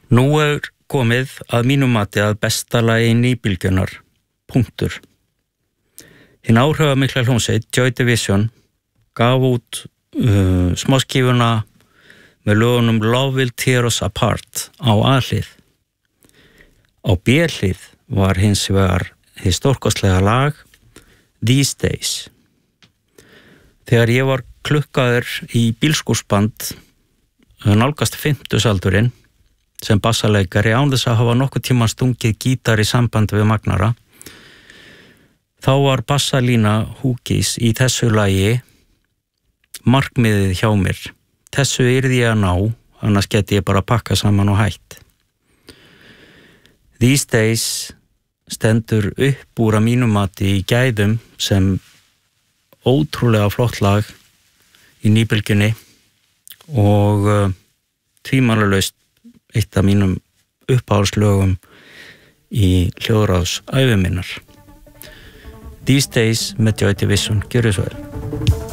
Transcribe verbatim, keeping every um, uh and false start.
Nú er komið að mínum mati að besta lagi nýbylgjunar, punktur. Hinn áhrifamikla hljómsveit Joy Division gaf út uh, smáskífuna með lögunum Love Will Tear Us Apart á A-hlið. Á B-hlið var hins vegar hið stórkostlega lag These Days. Þegar ég var klukkaður í bílskúrsband nálgast fimmtugsaldurinn sem bassaleikari án þess að hafa nokkuð tíma stungið gítar í sambandi við magnara, þá var bassalína Huggies í þessu lagi markmiðið hjá mér. Þessu yrði ég að ná, annars geti ég bara pakka saman og hætt. These Days stendur upp úr að mínum mati í gæðum sem ótrúlega flott lag í nýbylgjunni og uh, tvímælalaust eitt af mínum uppáhaldslögum í hljóðráðs ævi minnar. These Days með Joy Division, gjörðu svo vel.